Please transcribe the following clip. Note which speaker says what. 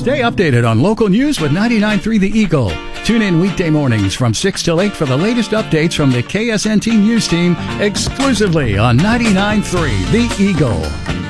Speaker 1: Stay updated on local news with 99.3 The Eagle. Tune in weekday mornings from 6 till 8 for the latest updates from the KSNT News team exclusively on 99.3 The Eagle.